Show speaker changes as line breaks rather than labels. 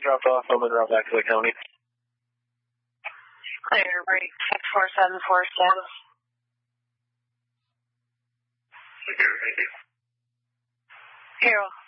dropped off. I'm en route back to the county.
Clear, break 64747.
Secure, thank you.
Hero.